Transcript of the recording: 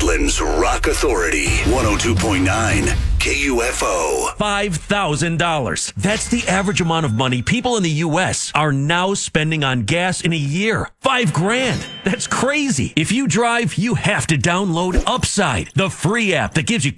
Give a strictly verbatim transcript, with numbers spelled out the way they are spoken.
Portland's Rock Authority, one oh two point nine K U F O. five thousand dollars. That's the average amount of money people in the U S are now spending on gas in a year. Five grand. That's crazy. If you drive, you have to download Upside, the free app that gives you